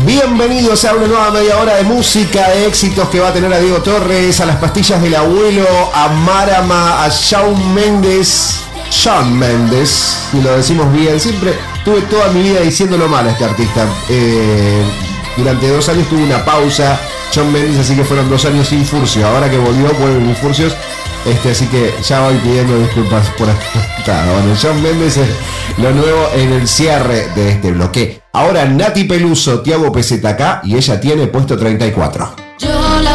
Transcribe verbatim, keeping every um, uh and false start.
Bienvenidos a una nueva media hora de música, de éxitos que va a tener a Diego Torres, a las pastillas del abuelo, a Marama, a Shawn Mendes, Shawn Mendes, y lo decimos bien, siempre tuve toda mi vida diciéndolo mal a este artista. Eh, durante dos años tuve una pausa, Shawn Mendes, así que fueron dos años sin Furcio. Ahora que volvió, vuelven mis Furcios. Este, así que ya voy pidiendo disculpas por acá. Bueno, Shawn Mendes es lo nuevo en el cierre de este bloque. Ahora Nati Peluso, Tiago P Z K, y ella tiene puesto treinta y cuatro. Yo la